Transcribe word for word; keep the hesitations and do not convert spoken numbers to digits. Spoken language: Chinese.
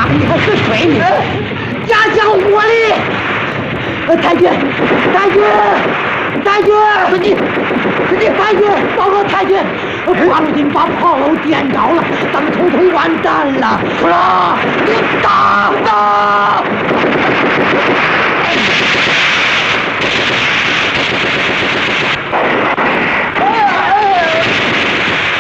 你还是谁你？家乡火力！呃，太君，太君，太君，是你，是你太君，报告太君，八路军把炮楼点着了，咱们统统完蛋了！是啊，你打打！